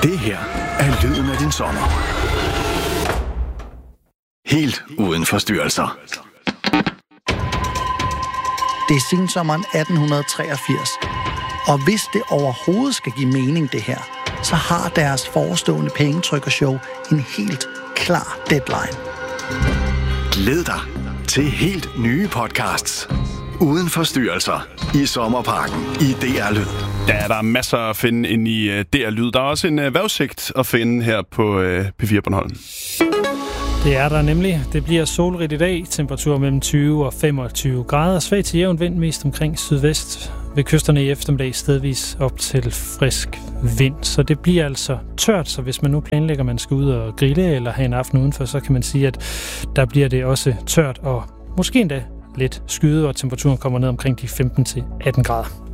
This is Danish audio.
Det her er lyden af din sommer. Helt uden forstyrrelser. Det er sensommeren 1883. Og hvis det overhovedet skal give mening, det her, så har deres forestående pengetrykkershow en helt klar deadline. Glæd dig til helt nye podcasts. Uden forstyrrelser i Sommerparken i DR Lyd. Ja, der er masser at finde inde i DR Lyd. Der er også en vejrudsigt at finde her på P4 Bornholm. Det er der nemlig. Det bliver solrigt i dag. Temperaturer mellem 20 og 25 grader. Svag til jævn vind mest omkring sydvest. Ved kysterne i eftermiddag stedvis op til frisk vind. Så det bliver altså tørt, så hvis man nu planlægger, at man skal ud og grille eller have en aften udenfor, så kan man sige, at der bliver det også tørt og måske endda lidt skyde, og temperaturen kommer ned omkring de 15-18 grader.